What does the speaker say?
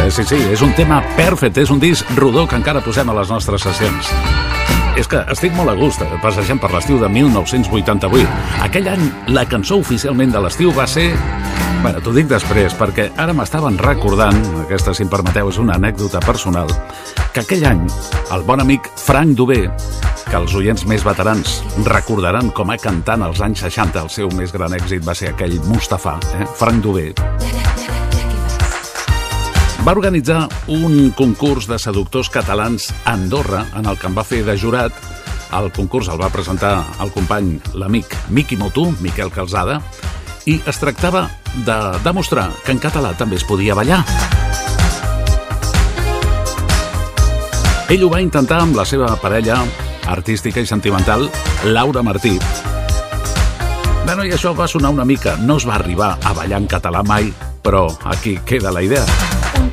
Sí, és un tema perfecte, és un disc rodó que encara posem a les nostres sessions. És que estic molt a gust passejant per l'estiu de 1988. Aquell any, la cançó oficialment de l'estiu va ser... Bueno, t'ho dic després, perquè ara m'estaven recordant, aquesta, si em permeteu, és una anècdota personal, que aquell any el bon amic Frank Dubé, que els oients més veterans recordaran com a cantant als anys 60, el seu més gran èxit va ser aquell Mustafà, Frank Dubé, va organitzar un concurs de seductors catalans a Andorra, en el que em va fer de jurat. El concurs el va presentar el company, l'amic Miqui Motú, Miquel Calzada, i es tractava de demostrar que en català també es podia ballar. Ell ho va intentar amb la seva parella artística i sentimental, Laura Martí. Bueno, i això va sonar una mica. No es va arribar a ballar en català mai, però aquí queda la idea.